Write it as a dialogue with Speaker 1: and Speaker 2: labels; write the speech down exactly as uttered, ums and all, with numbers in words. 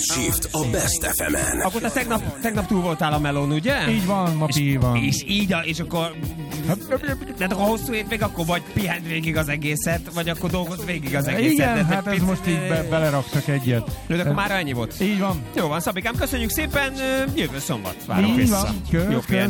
Speaker 1: Shift a Best ef emen.
Speaker 2: Akkor te tegnap, tegnap túl voltál a melón, ugye?
Speaker 3: Így van, ma
Speaker 2: és,
Speaker 3: van.
Speaker 2: És így, és akkor... De akkor hosszú hétvég, akkor vagy pihent végig az egészet, vagy akkor dolgoz végig az egészet.
Speaker 3: Igen,
Speaker 2: de
Speaker 3: hát ez
Speaker 2: pic...
Speaker 3: most így be, beleraktak egyet.
Speaker 2: De akkor már ennyi volt.
Speaker 3: Így van.
Speaker 2: Jó van, Szabikám, köszönjük szépen, jövő szombat várunk
Speaker 3: így
Speaker 2: vissza.
Speaker 3: Van. Kösz,
Speaker 2: Jó
Speaker 3: kösz,
Speaker 2: pihenést.